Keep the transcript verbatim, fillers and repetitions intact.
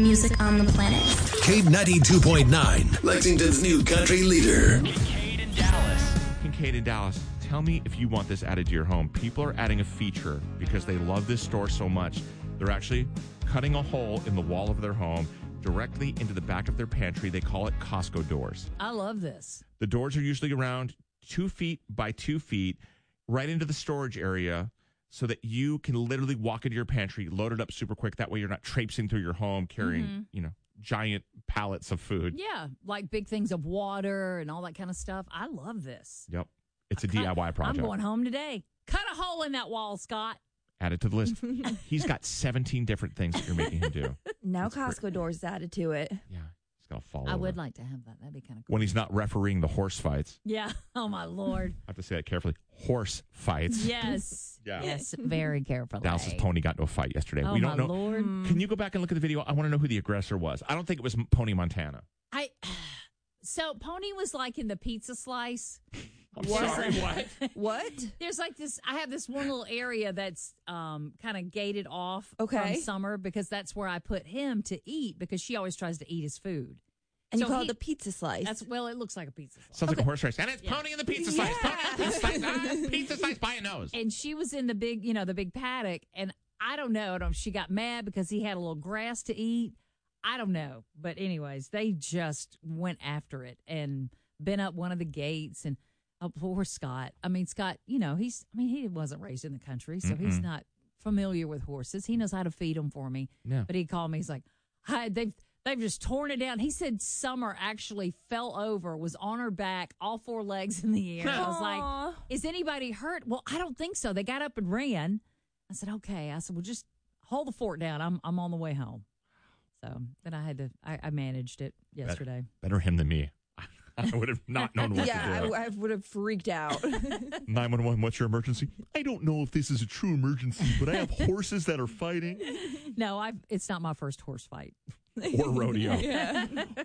music on the planet. K ninety-two point nine, Lexington's new country leader. Kincaid in Dallas. Kincaid in Dallas. Tell me if you want this added to your home. People are adding a feature because they love this store so much. They're actually cutting a hole in the wall of their home directly into the back of their pantry. They call it Costco doors. I love this. The doors are usually around two feet by two feet right into the storage area so that you can literally walk into your pantry, load it up super quick. That way you're not traipsing through your home carrying, mm-hmm. you know, giant pallets of food. Yeah, like big things of water and all that kind of stuff. I love this. Yep. It's a Cut, D I Y project. I'm going home today. Cut a hole in that wall, Scott. Add it to the list. He's got seventeen different things that you're making him do. Now That's Costco great. doors added to it. Yeah, he's going to fall I over. would like to have that. That'd be kind of cool. When he's not refereeing the horse fights. Yeah. Oh, my Lord. I have to say that carefully. Horse fights. Yes. Yeah. Yes, very carefully. Dallas's pony got into a fight yesterday. Oh, we my don't know. Lord. Can you go back and look at the video? I want to know who the aggressor was. I don't think it was Pony Montana. I. So, Pony was like in the pizza slice. I'm sorry, what? What? There's like this, I have this one little area that's um, kind of gated off Okay. from Summer because that's where I put him to eat because she always tries to eat his food. And So you call he- it the pizza slice. That's well, it looks like a pizza slice. Sounds like a horse race. And it's Yeah. Pony in the pizza slice. Pony in the pizza slice. Ah, pizza slice by a nose. And she was in the big, you know, the big paddock, and I don't know. I don't, she got mad because he had a little grass to eat. I don't know, but anyways, they just went after it and bent up one of the gates. And oh, poor Scott. I mean, Scott, you know, he's. I mean, he wasn't raised in the country, so Mm-mm. he's not familiar with horses. He knows how to feed them for me. Yeah. But he called me. He's like, Hi, they've. They've just torn it down. He said Summer actually fell over, was on her back, all four legs in the air. I was Aw. like, is anybody hurt? Well, I don't think so. They got up and ran. I said, okay. I said, well, just hold the fort down. I'm I'm on the way home. So then I had to, I, I managed it yesterday. Better him than me. I would have not known what yeah, to do. I, I would have freaked out. nine one one, what's your emergency? I don't know if this is a true emergency, but I have horses that are fighting. No, I. It's not my first horse fight. Or rodeo. yeah.